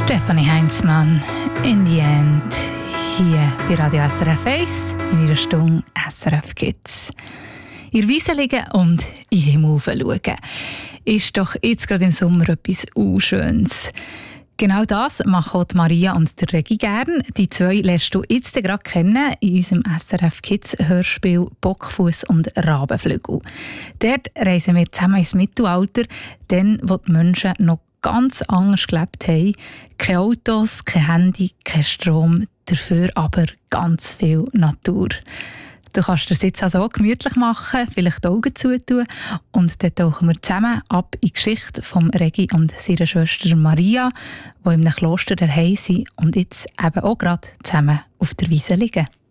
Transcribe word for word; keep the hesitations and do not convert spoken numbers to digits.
Stefanie Heinzmann, in the end, hier bei Radio S R F eins, in ihrer Stunde S R F Kids. In der Wiese liegen und in den Himmel schauen, ist doch jetzt gerade im Sommer etwas Unschönes. Genau das machen die Maria und der Regi gern. Die zwei lernst du jetzt gerade kennen in unserem S R F Kids Hörspiel Bockfuss und Rabenflügel. Dort reisen wir zusammen ins Mittelalter, dann wo die Menschen noch ganz anders gelebt haben. Keine Autos, kein Handy, kein Strom, dafür aber ganz viel Natur. Du kannst es jetzt also auch gemütlich machen, vielleicht die Augen zutun und dann tauchen wir zusammen ab in die Geschichte von Regi und seiner Schwester Maria, die in einem Kloster daheim sind und jetzt eben auch gerade zusammen auf der Wiese liegen.